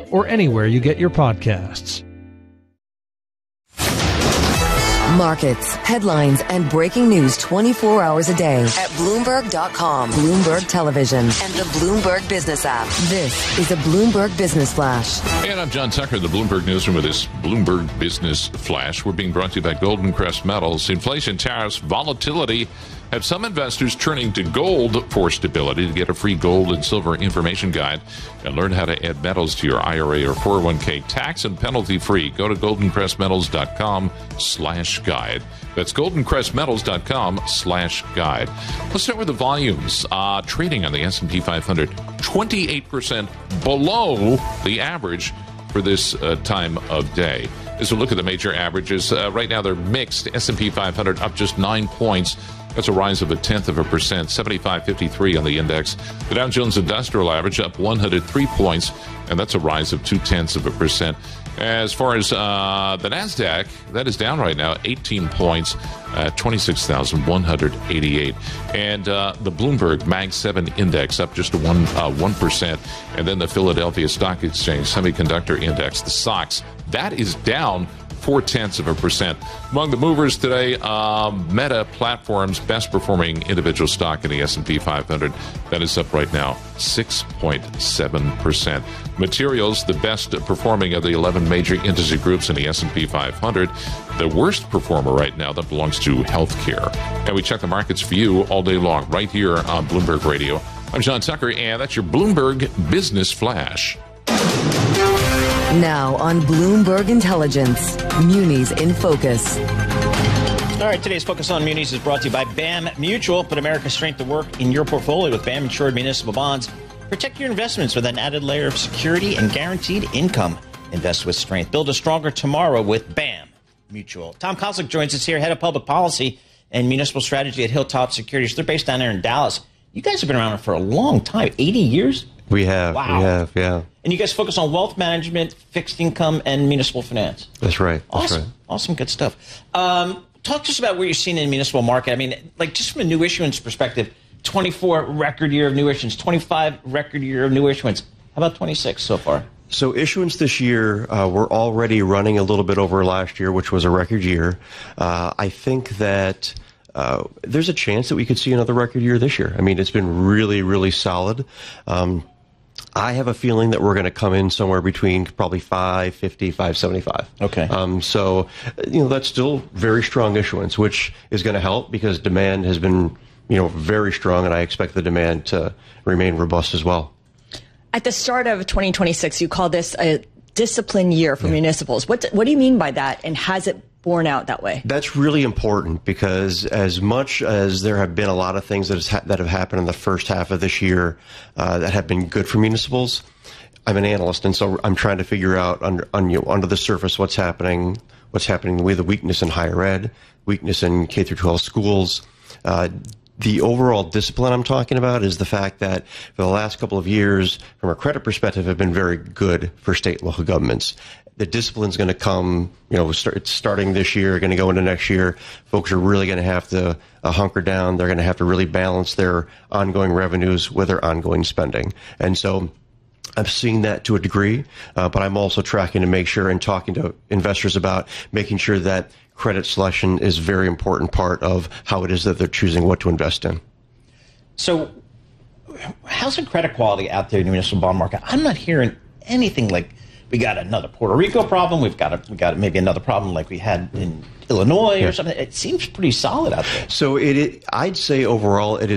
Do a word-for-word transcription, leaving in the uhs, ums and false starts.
or anywhere you get your podcasts. Markets, headlines, and breaking news twenty-four hours a day at Bloomberg dot com, Bloomberg Television, and the Bloomberg Business app. This is a Bloomberg Business Flash. And I'm John Tucker, the Bloomberg Newsroom with this Bloomberg Business Flash. We're being brought to you by Golden Crest Metals. Inflation, tariffs, volatility have some investors turning to gold for stability. To get a free gold and silver information guide and learn how to add metals to your I R A or four oh one k tax and penalty free, go to golden crest metals dot com slash guide. That's golden crest metals dot com slash guide. Let's start with the volumes. Uh, trading on the S and P five hundred, twenty-eight percent below the average for this uh, time of day. As we look at the major averages, uh, right now they're mixed. S and P five hundred up just nine points. That's a rise of a tenth of a percent, seventy-five fifty-three on the index. The Dow Jones Industrial Average up one hundred three points, and that's a rise of two-tenths of a percent. As far as uh, the NASDAQ, that is down right now, eighteen points, uh, twenty-six thousand one hundred eighty-eight. And uh, the Bloomberg Mag seven Index up just one, uh, one percent. And then the Philadelphia Stock Exchange Semiconductor Index, the S O X, that is down four-tenths of a percent. Among the movers today, um, Meta Platforms, best performing individual stock in the S and P five hundred. That is up right now, six point seven percent. Materials, the best performing of the eleven major industry groups in the S and P five hundred. The worst performer right now, that belongs to healthcare. And we check the markets for you all day long, right here on Bloomberg Radio. I'm John Tucker, and that's your Bloomberg Business Flash. Now on Bloomberg Intelligence, Munis in Focus. All right, today's Focus on Munis is brought to you by BAM Mutual. Put America's strength to work in your portfolio with BAM insured municipal bonds. Protect your investments with an added layer of security and guaranteed income. Invest with strength. Build a stronger tomorrow with BAM Mutual. Tom Kozlik joins us here, head of public policy and municipal strategy at Hilltop Securities. They're based down there in Dallas. You guys have been around for a long time, eighty years? We have. Wow. We have, yeah. And you guys focus on wealth management, fixed income, and municipal finance. That's right. That's awesome. right. Awesome. Good stuff. Um, talk to us about what you're seeing in the municipal market. I mean, like just from a new issuance perspective, twenty-four record year of new issuance, twenty-five record year of new issuance. How about twenty-six so far? So issuance this year, uh, we're already running a little bit over last year, which was a record year. Uh, I think that uh, there's a chance that we could see another record year this year. I mean, it's been really, really solid. Um, I have a feeling that we're going to come in somewhere between probably five fifty, five seventy-five. Okay. Um, so, you know, that's still very strong issuance, which is going to help because demand has been, you know, very strong, and I expect the demand to remain robust as well. At the start of twenty twenty-six, you call this a discipline year for yeah. municipals. What, what do you mean by that, and has it borne out that way? That's really important because as much as there have been a lot of things that, has ha- that have happened in the first half of this year uh, that have been good for municipals, I'm an analyst, and so I'm trying to figure out under, on, you know, under the surface what's happening, what's happening with the weakness in higher ed, weakness in K through twelve schools. Uh, The overall discipline I'm talking about is the fact that for the last couple of years, from a credit perspective, have been very good for state and local governments. The discipline's going to come, you know, start, it's starting this year, going to go into next year. Folks are really going to have to uh, hunker down. They're going to have to really balance their ongoing revenues with their ongoing spending. And so I'm seeing that to a degree, uh, but I'm also tracking to make sure and talking to investors about making sure that credit selection is a very important part of how it is that they're choosing what to invest in. So how's the credit quality out there in the municipal bond market? I'm not hearing anything like we got another Puerto Rico problem. We've got a, we got maybe another problem like we had in Illinois yeah. or something. It seems pretty solid out there. So it, it I'd say overall it is